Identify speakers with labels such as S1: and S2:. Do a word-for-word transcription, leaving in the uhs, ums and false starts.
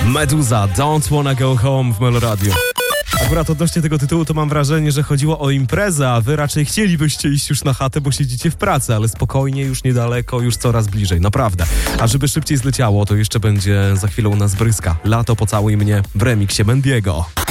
S1: Meduza, Don't Wanna Go Home w Meloradiu. Akurat odnośnie tego tytułu to mam wrażenie, że chodziło o imprezę, a wy raczej chcielibyście iść już na chatę, bo siedzicie w pracy, ale spokojnie, już niedaleko, już coraz bliżej, naprawdę. A żeby szybciej zleciało, to jeszcze będzie za chwilę u nas Bryska. Lato, pocałuj mnie w remiksie Mendiego.